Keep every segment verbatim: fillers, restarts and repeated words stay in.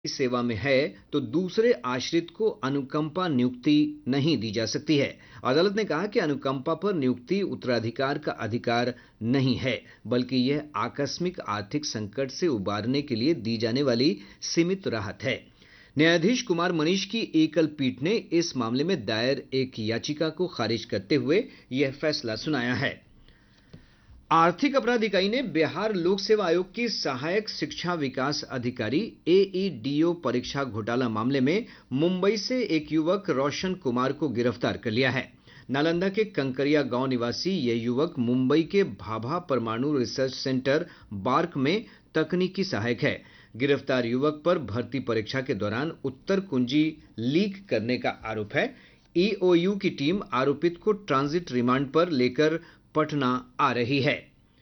सेवा में है तो दूसरे आश्रित को अनुकंपा नियुक्ति नहीं दी जा सकती है। अदालत ने कहा कि अनुकंपा पर नियुक्ति उत्तराधिकार का अधिकार नहीं है, बल्कि यह आकस्मिक आर्थिक संकट से उबारने के लिए दी जाने वाली सीमित राहत है। न्यायाधीश कुमार मनीष की एकल पीठ ने इस मामले में दायर एक याचिका को खारिज करते हुए यह फैसला सुनाया है। आर्थिक अपराध इकाई ने बिहार लोक सेवा आयोग की सहायक शिक्षा विकास अधिकारी एईडीओ परीक्षा घोटाला मामले में मुंबई से एक युवक रोशन कुमार को गिरफ्तार कर लिया है। नालंदा के कंकरिया गांव निवासी यह युवक मुंबई के भाभा परमाणु रिसर्च सेंटर बार्क में तकनीकी सहायक है। गिरफ्तार युवक पर भर्ती परीक्षा के दौरान उत्तर कुंजी लीक करने का आरोप है। ईओयू की टीम आरोपित को ट्रांजिट रिमांड पर लेकर पटना आ रही है।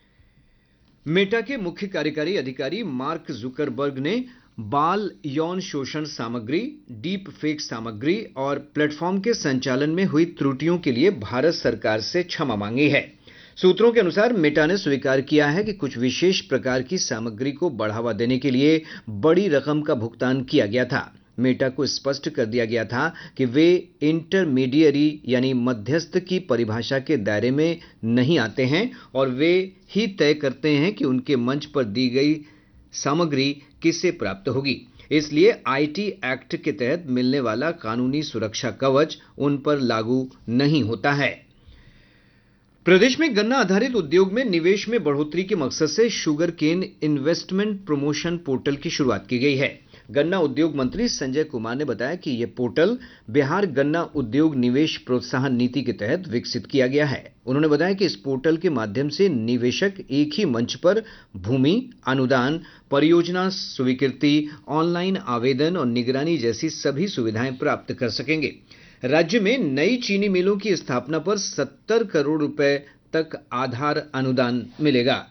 मेटा के मुख्य कार्यकारी अधिकारी मार्क जुकरबर्ग ने बाल यौन शोषण सामग्री, डीप फेक सामग्री और प्लेटफॉर्म के संचालन में हुई त्रुटियों के लिए भारत सरकार से क्षमा मांगी है। सूत्रों के अनुसार मेटा ने स्वीकार किया है कि कुछ विशेष प्रकार की सामग्री को बढ़ावा देने के लिए बड़ी रकम का भुगतान किया गया था। मेटा को स्पष्ट कर दिया गया था कि वे इंटरमीडियरी यानी मध्यस्थ की परिभाषा के दायरे में नहीं आते हैं और वे ही तय करते हैं कि उनके मंच पर दी गई सामग्री किसे प्राप्त होगी। इसलिए आईटी एक्ट के तहत मिलने वाला कानूनी सुरक्षा कवच उन पर लागू नहीं होता है। प्रदेश में गन्ना आधारित उद्योग में निवेश में बढ़ोतरी के मकसद से sugar cane investment promotion portal की शुरुआत की गई है। गन्ना उद्योग मंत्री संजय कुमार ने बताया कि यह पोर्टल बिहार गन्ना उद्योग निवेश प्रोत्साहन नीति के तहत विकसित किया गया है। उन्होंने बताया कि इस पोर्टल के माध्यम से निवेशक एक ही मंच पर भूमि, अनुदान, परियोजना स्वीकृति, ऑनलाइन आवेदन और निगरानी जैसी सभी सुविधाएं प्राप्त कर सकेंगे। राज्य में नई चीनी मिलों की स्थापना पर सत्तर करोड़ रुपए तक आधार अनुदान मिलेगा।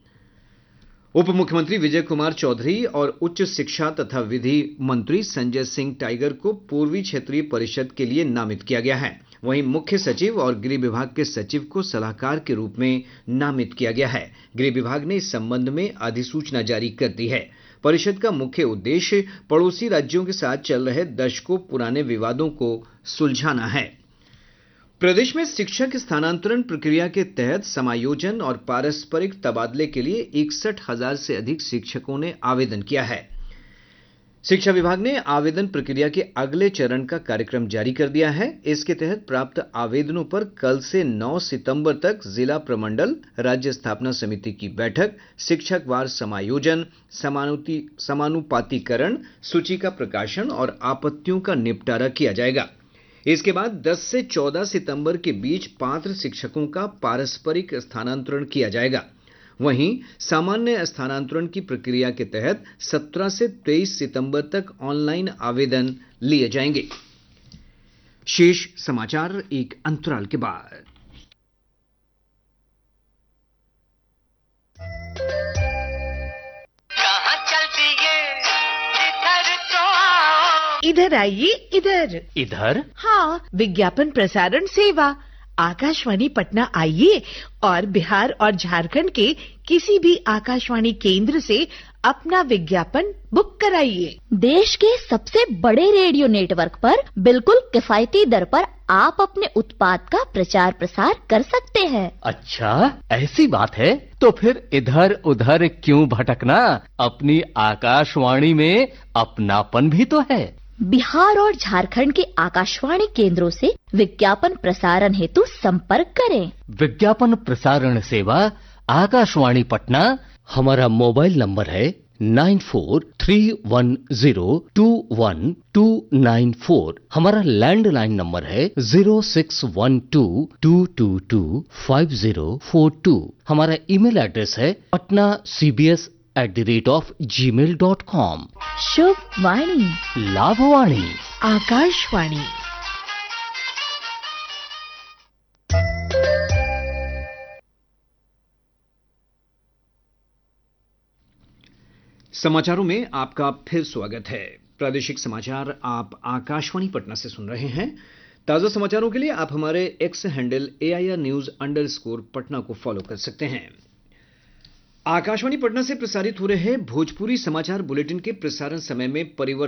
उप मुख्यमंत्री विजय कुमार चौधरी और उच्च शिक्षा तथा विधि मंत्री संजय सिंह टाइगर को पूर्वी क्षेत्रीय परिषद के लिए नामित किया गया है। वहीं मुख्य सचिव और गृह विभाग के सचिव को सलाहकार के रूप में नामित किया गया है। गृह विभाग ने इस संबंध में अधिसूचना जारी कर दी है। परिषद का मुख्य उद्देश्य पड़ोसी राज्यों के साथ चल रहे दशकों पुराने विवादों को सुलझाना है। प्रदेश में शिक्षक स्थानांतरण प्रक्रिया के तहत समायोजन और पारस्परिक तबादले के लिए इकसठ हजार से अधिक शिक्षकों ने आवेदन किया है। शिक्षा विभाग ने आवेदन प्रक्रिया के अगले चरण का कार्यक्रम जारी कर दिया है। इसके तहत प्राप्त आवेदनों पर कल से नौ सितंबर तक जिला प्रमंडल राज्य स्थापना समिति की बैठक, शिक्षकवार समायोजन, समानुति समानुपातीकरण, सूची का प्रकाशन और आपत्तियों का निपटारा किया जाएगा। इसके बाद दस से चौदह सितंबर के बीच पात्र शिक्षकों का पारस्परिक स्थानांतरण किया जाएगा। वहीं सामान्य स्थानांतरण की प्रक्रिया के तहत सत्रह से तेईस सितंबर तक ऑनलाइन आवेदन लिए जाएंगे। शेष समाचार एक अंतराल के बाद। इधर आइए, इधर इधर। हाँ, विज्ञापन प्रसारण सेवा आकाशवाणी पटना आइए और बिहार और झारखंड के किसी भी आकाशवाणी केंद्र से अपना विज्ञापन बुक कराइए। देश के सबसे बड़े रेडियो नेटवर्क पर बिल्कुल किफायती दर पर आप अपने उत्पाद का प्रचार प्रसार कर सकते हैं। अच्छा, ऐसी बात है तो फिर इधर उधर क्यों भटकना, अपनी आकाशवाणी में अपनापन भी तो है। बिहार और झारखंड के आकाशवाणी केंद्रों से विज्ञापन प्रसारण हेतु संपर्क करें। विज्ञापन प्रसारण सेवा आकाशवाणी पटना। हमारा मोबाइल नंबर है nine four three one zero to one two nine four. हमारा लैंडलाइन नंबर है zero six one two to to to five zero four to. हमारा ईमेल एड्रेस है Patna C B S at the rate of ji mail dot com. शुभ वाणी, लाभवाणी, आकाशवाणी। समाचारों में आपका फिर स्वागत है। प्रादेशिक समाचार आप आकाशवाणी पटना से सुन रहे हैं। ताजा समाचारों के लिए आप हमारे x handle A I R news under score Patna को फॉलो कर सकते हैं। आकाशवाणी पटना से प्रसारित हो रहे भोजपुरी समाचार बुलेटिन के प्रसारण समय में परिवर्तन